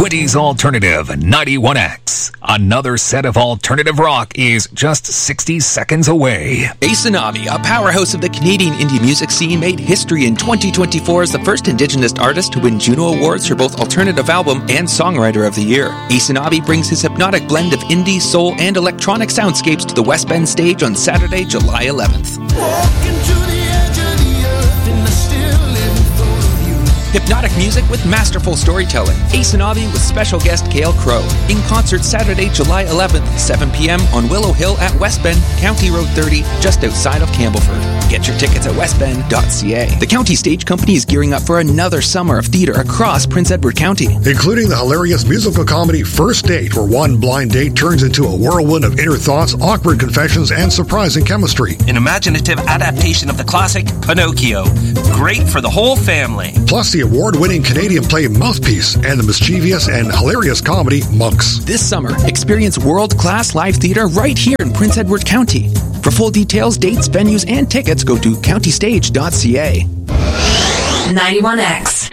Quinty's Alternative 91X. Another set of alternative rock is just 60 seconds away. Ace Anavi, a powerhouse of the Canadian indie music scene, made history in 2024 as the first Indigenous artist to win Juno Awards for both Alternative Album and Songwriter of the Year. Ace Anavi brings his hypnotic blend of indie, soul, and electronic soundscapes to the West Bend stage on Saturday, July 11th. Hypnotic music with masterful storytelling. Ace Anavi with special guest Gail Crow. In concert Saturday, July 11th, 7 p.m. on Willow Hill at West Bend, County Road 30, just outside of Campbellford. Get your tickets at westbend.ca. The County Stage Company is gearing up for another summer of theater across Prince Edward County, including the hilarious musical comedy First Date, where one blind date turns into a whirlwind of inner thoughts, awkward confessions, and surprising chemistry. An imaginative adaptation of the classic Pinocchio. Great for the whole family. Plus the award-winning Canadian play Mouthpiece and the mischievous and hilarious comedy Monks. This summer, experience world-class live theater right here in Prince Edward County. For full details, dates, venues, and tickets, go to countystage.ca. 91X.